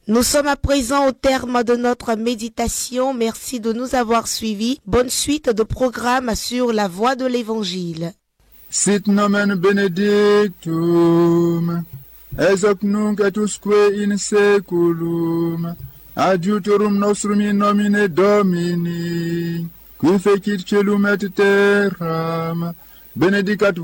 Nous sommes à présent au terme de notre méditation. Merci de nous avoir suivis. Bonne suite de programme sur la voie de l'Évangile. Sit nomen benedictum, ex hoc nunc et usque in seculum, adiutorum nostrum in nomine Domini, qui fecit celum et terram, benedicat